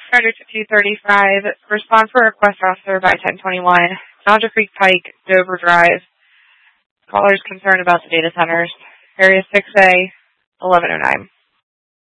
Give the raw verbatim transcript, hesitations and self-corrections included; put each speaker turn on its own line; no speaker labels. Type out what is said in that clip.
Charter to two thirty-five. Respond for request officer by ten twenty-one. Nadja Creek Pike, Dover Drive. Callers concerned about the data centers. Area six A, eleven oh nine.